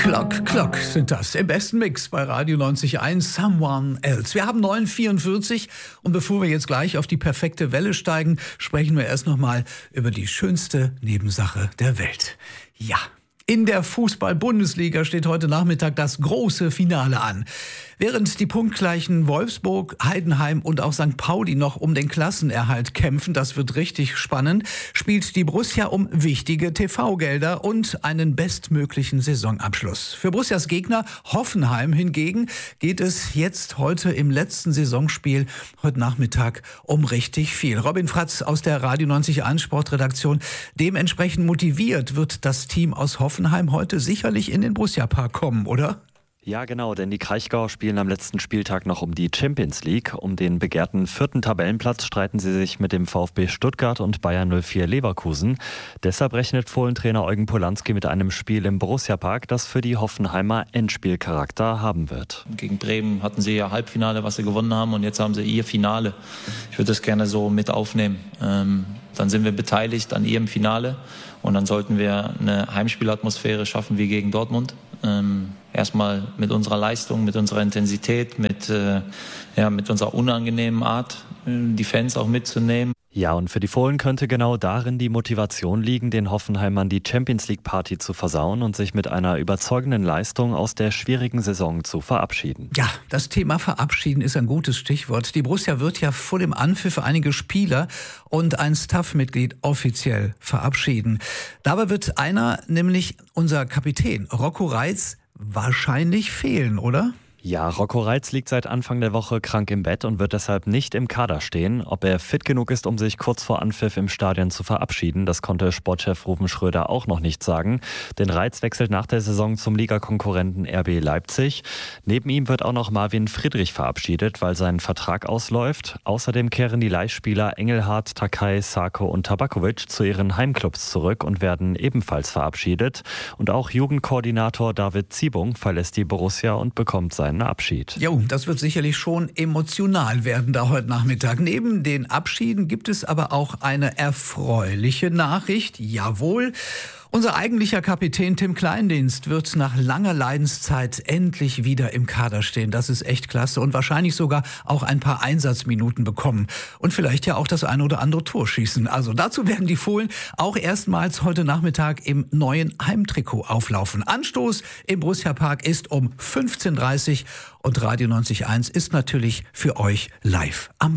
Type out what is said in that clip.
Clock sind das. Im besten Mix bei Radio 90.1 Someone Else. Wir haben 9:44 und bevor wir jetzt gleich auf die perfekte Welle steigen, sprechen wir erst nochmal über die schönste Nebensache der Welt. Ja. In der Fußball-Bundesliga steht heute Nachmittag das große Finale an. Während die punktgleichen Wolfsburg, Heidenheim und auch St. Pauli noch um den Klassenerhalt kämpfen, das wird richtig spannend, spielt die Borussia um wichtige TV-Gelder und einen bestmöglichen Saisonabschluss. Für Borussias Gegner Hoffenheim hingegen geht es jetzt heute im letzten Saisonspiel heute Nachmittag um richtig viel. Robin Fratz aus der Radio 90.1 Sportredaktion. Dementsprechend motiviert wird das Team aus Hoffenheim heute sicherlich in den Borussia-Park kommen, oder? Ja, genau, denn die Kraichgauer spielen am letzten Spieltag noch um die Champions League. Um den begehrten 4. Tabellenplatz streiten sie sich mit dem VfB Stuttgart und Bayer 04 Leverkusen. Deshalb rechnet Fohlentrainer Eugen Polanski mit einem Spiel im Borussia-Park, das für die Hoffenheimer Endspielcharakter haben wird. Gegen Bremen hatten sie ja Halbfinale, was sie gewonnen haben, und jetzt haben sie ihr Finale. Ich würde das gerne so mit aufnehmen. Dann sind wir beteiligt an ihrem Finale und dann sollten wir eine Heimspielatmosphäre schaffen wie gegen Dortmund. Erstmal mit unserer Leistung, mit unserer Intensität, mit unserer unangenehmen Art, die Fans auch mitzunehmen. Ja, und für die Fohlen könnte genau darin die Motivation liegen, den Hoffenheimern die Champions-League-Party zu versauen und sich mit einer überzeugenden Leistung aus der schwierigen Saison zu verabschieden. Ja, das Thema Verabschieden ist ein gutes Stichwort. Die Borussia wird ja vor dem Anpfiff einige Spieler und ein Staff-Mitglied offiziell verabschieden. Dabei wird einer, nämlich unser Kapitän Rocco Reitz, wahrscheinlich fehlen, oder? Ja, Rocco Reitz liegt seit Anfang der Woche krank im Bett und wird deshalb nicht im Kader stehen. Ob er fit genug ist, um sich kurz vor Anpfiff im Stadion zu verabschieden, das konnte Sportchef Ruven Schröder auch noch nicht sagen. Denn Reitz wechselt nach der Saison zum Ligakonkurrenten RB Leipzig. Neben ihm wird auch noch Marvin Friedrich verabschiedet, weil sein Vertrag ausläuft. Außerdem kehren die Leihspieler Engelhardt, Takai, Sarko und Tabakovic zu ihren Heimclubs zurück und werden ebenfalls verabschiedet. Und auch Jugendkoordinator David Ziebung verlässt die Borussia und bekommt seinen Abschied. Jo, das wird sicherlich schon emotional werden da heute Nachmittag. Neben den Abschieden gibt es aber auch eine erfreuliche Nachricht. Jawohl. Unser eigentlicher Kapitän Tim Kleindienst wird nach langer Leidenszeit endlich wieder im Kader stehen. Das ist echt klasse und wahrscheinlich sogar auch ein paar Einsatzminuten bekommen. Und vielleicht ja auch das ein oder andere Tor schießen. Also dazu werden die Fohlen auch erstmals heute Nachmittag im neuen Heimtrikot auflaufen. Anstoß im Borussia-Park ist um 15:30 Uhr und Radio 90.1 ist natürlich für euch live am